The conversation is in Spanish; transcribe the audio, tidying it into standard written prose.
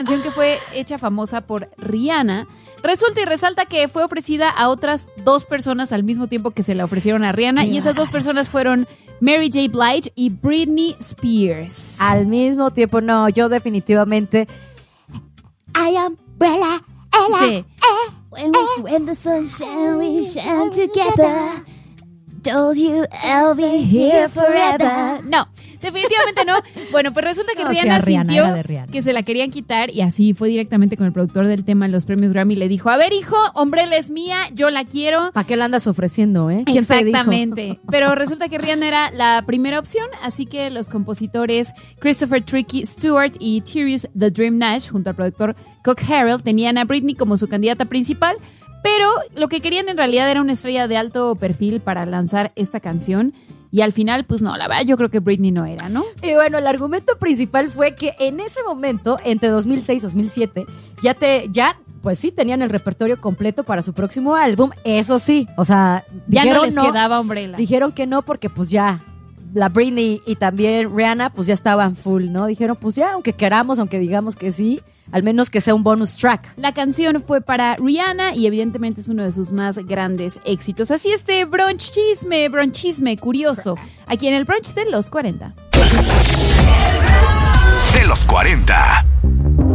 Canción que fue hecha famosa por Rihanna. Resulta y resalta que fue ofrecida a otras 2 personas al mismo tiempo que se la ofrecieron a Rihanna. Y esas 2 personas fueron Mary J. Blige y Britney Spears. Al mismo tiempo, no, yo definitivamente... I umbrella, Ella. Sí. When the sunshine we shine together. Told you I'll be here forever. No, definitivamente no. Bueno, pues resulta que No, sí, Rihanna a Rihanna, sintió era de Rihanna. que se la querían quitar y así fue directamente con el productor del tema en los premios Grammy. Le dijo, a ver, hijo, Umbrella es mía, yo la quiero. ¿Para qué la andas ofreciendo, eh? ¿Quién te dijo? Exactamente. Pero resulta que Rihanna era la primera opción, así que los compositores Christopher Tricky Stewart y Tyrus The Dream Nash, junto al productor Cook Harrell, tenían a Britney como su candidata principal. Pero lo que querían en realidad era una estrella de alto perfil para lanzar esta canción. Y al final, pues no, la verdad yo creo que Britney no era, ¿no? Y bueno, el argumento principal fue que en ese momento, entre 2006 y 2007, pues sí, tenían el repertorio completo para su próximo álbum. Eso sí, o sea, Ya dijeron no les quedaba Umbrella. Dijeron que no porque pues ya la Britney y también Rihanna pues ya estaban full, ¿no? Dijeron pues ya, aunque queramos, aunque digamos que sí, al menos que sea un bonus track. La canción fue para Rihanna y evidentemente es uno de sus más grandes éxitos. Así bronchisme curioso, aquí en el brunch de los 40. De los 40.